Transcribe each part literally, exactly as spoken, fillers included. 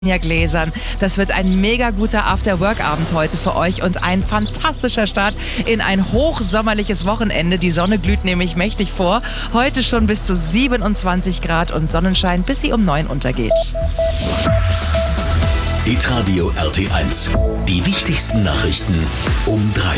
Gläsern. Das wird ein mega guter After-Work-Abend heute für euch und ein fantastischer Start in ein hochsommerliches Wochenende. Die Sonne glüht nämlich mächtig vor. Heute schon bis zu siebenundzwanzig Grad und Sonnenschein, bis sie um neun untergeht. Hitradio R T eins. Die wichtigsten Nachrichten um drei.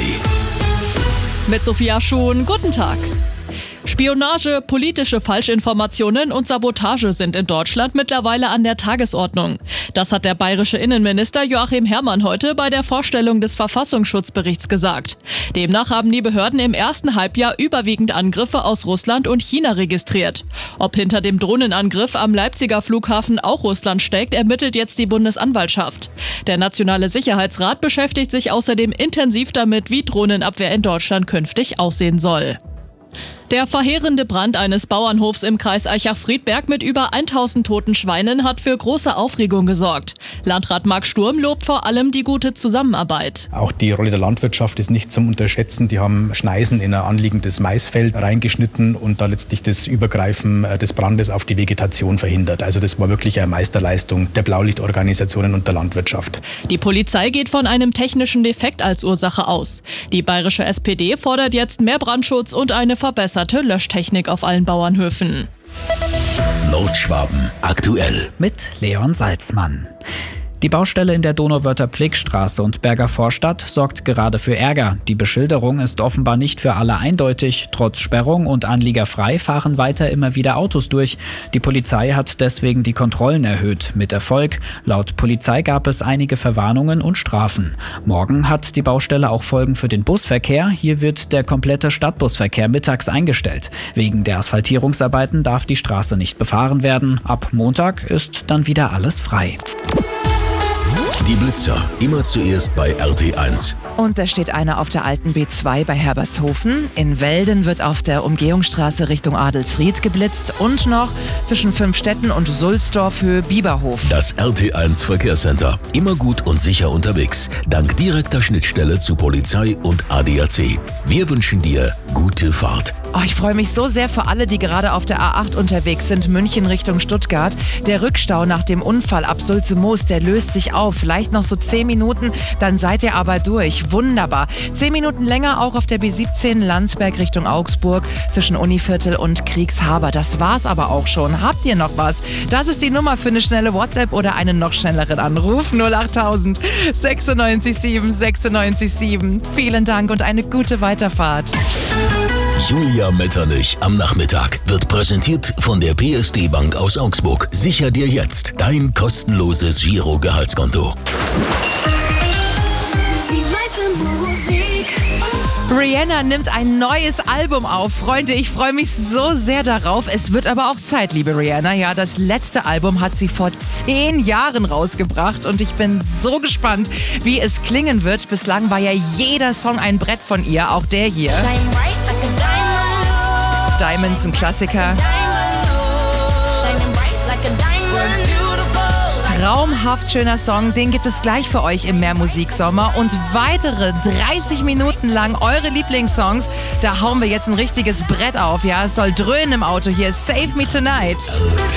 Mit Sophia Schuhn, guten Tag. Spionage, politische Falschinformationen und Sabotage sind in Deutschland mittlerweile an der Tagesordnung. Das hat der bayerische Innenminister Joachim Herrmann heute bei der Vorstellung des Verfassungsschutzberichts gesagt. Demnach haben die Behörden im ersten Halbjahr überwiegend Angriffe aus Russland und China registriert. Ob hinter dem Drohnenangriff am Leipziger Flughafen auch Russland steckt, ermittelt jetzt die Bundesanwaltschaft. Der Nationale Sicherheitsrat beschäftigt sich außerdem intensiv damit, wie Drohnenabwehr in Deutschland künftig aussehen soll. Der verheerende Brand eines Bauernhofs im Kreis Aichach-Friedberg mit über tausend toten Schweinen hat für große Aufregung gesorgt. Landrat Marc Sturm lobt vor allem die gute Zusammenarbeit. Auch die Rolle der Landwirtschaft ist nicht zum Unterschätzen. Die haben Schneisen in ein anliegendes Maisfeld reingeschnitten und da letztlich das Übergreifen des Brandes auf die Vegetation verhindert. Also das war wirklich eine Meisterleistung der Blaulichtorganisationen und der Landwirtschaft. Die Polizei geht von einem technischen Defekt als Ursache aus. Die bayerische S P D fordert jetzt mehr Brandschutz und eine verbesserte Löschtechnik auf allen Bauernhöfen. Nordschwaben aktuell. Mit Leon Salzmann. Die Baustelle in der Donauwörther Pflegstraße und Berger Vorstadt sorgt gerade für Ärger. Die Beschilderung ist offenbar nicht für alle eindeutig. Trotz Sperrung und anliegerfrei fahren weiter immer wieder Autos durch. Die Polizei hat deswegen die Kontrollen erhöht. Mit Erfolg. Laut Polizei gab es einige Verwarnungen und Strafen. Morgen hat die Baustelle auch Folgen für den Busverkehr. Hier wird der komplette Stadtbusverkehr mittags eingestellt. Wegen der Asphaltierungsarbeiten darf die Straße nicht befahren werden. Ab Montag ist dann wieder alles frei. Die Blitzer, immer zuerst bei R T eins. Und da steht einer auf der alten B zwei bei Herbertshofen. In Welden wird auf der Umgehungsstraße Richtung Adelsried geblitzt und noch zwischen Fünfstetten und Sulzdorf Höhe Bieberhof. Das R T eins Verkehrscenter. Immer gut und sicher unterwegs. Dank direkter Schnittstelle zu Polizei und A D A C. Wir wünschen dir gute Fahrt. Oh, ich freue mich so sehr für alle, die gerade auf der A acht unterwegs sind, München Richtung Stuttgart. Der Rückstau nach dem Unfall ab Sulze-Moos, der löst sich auf. Vielleicht noch so zehn Minuten, dann seid ihr aber durch. Wunderbar. Zehn Minuten länger auch auf der B siebzehn Landsberg Richtung Augsburg zwischen Univiertel und Kriegshaber. Das war's aber auch schon. Habt ihr noch was? Das ist die Nummer für eine schnelle WhatsApp oder einen noch schnelleren Anruf. null achttausend sechsundneunzig sieben sechsundneunzig sieben. Vielen Dank und eine gute Weiterfahrt. Julia Metternich am Nachmittag wird präsentiert von der P S D Bank aus Augsburg. Sicher dir jetzt dein kostenloses Giro-Gehaltskonto. Die meiste Musik. Rihanna nimmt ein neues Album auf. Freunde, ich freue mich so sehr darauf. Es wird aber auch Zeit, liebe Rihanna. Ja, das letzte Album hat sie vor zehn Jahren rausgebracht und ich bin so gespannt, wie es klingen wird. Bislang war ja jeder Song ein Brett von ihr, auch der hier. Shine bright like a diamond. Diamonds, ein Klassiker. Shining bright like a diamond. Traumhaft schöner Song, den gibt es gleich für euch im Mehrmusiksommer und weitere dreißig Minuten lang eure Lieblingssongs. Da hauen wir jetzt ein richtiges Brett auf, ja, es soll dröhnen im Auto hier. Save Me Tonight.